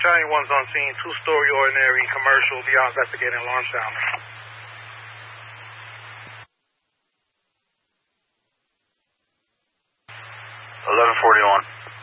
Battalion 1's on scene. Two-story ordinary commercial. Be out investigating alarm sound. 1141.